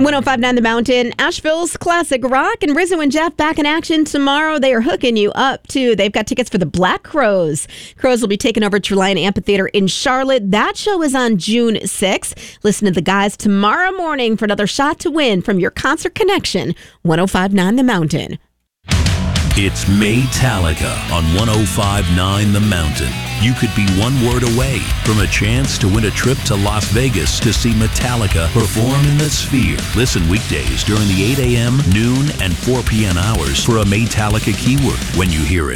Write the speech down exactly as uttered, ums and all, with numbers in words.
one oh five point nine The Mountain, Asheville's classic rock, and Rizzo and Jeff back in action tomorrow. They are hooking you up, too. They've got tickets for the Black Crowes. Crowes will be taking over Treliant Amphitheater in Charlotte. That show is on June sixth. Listen to the guys tomorrow morning for another shot to win from your Concert Connection, one oh five point nine The Mountain. It's Maytalica on one oh five point nine The Mountain. You could be one word away from a chance to win a trip to Las Vegas to see Metallica perform in the Sphere. Listen weekdays during the eight a.m., noon, and four p.m. hours for a Maytalica keyword when you hear it.